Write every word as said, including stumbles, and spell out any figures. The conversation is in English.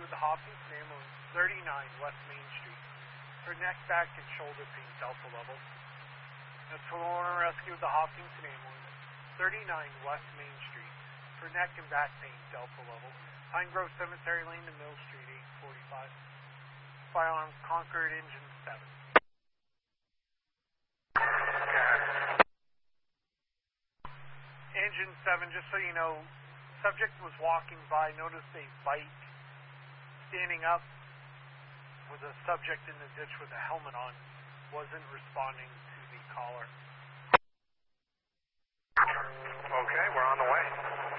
Rescue of the Hopkinton Ambulance, thirty-nine West Main Street, for neck, back, and shoulder pain, Delta level. The Kelowna Rescue of the Hopkinton Ambulance, thirty-nine West Main Street, for neck and back pain, Delta level. Pine Grove Cemetery Lane to Mill Street, eight forty-five. Fire on Concord, engine seven. Engine seven, just so you know, subject was walking by, noticed a bike standing up with a subject in the ditch with a helmet on, wasn't responding to the caller. Okay, we're on the way.